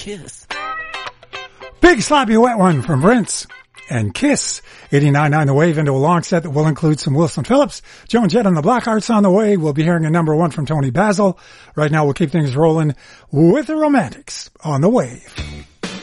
Kiss. Big Sloppy Wet One from Prince and Kiss. 89.9 The Wave into a long set that will include some Wilson Phillips. Joan Jett and the Blackhearts on the way. We'll be hearing a number one from Tony Basil. Right now we'll keep things rolling with the Romantics on the Wave.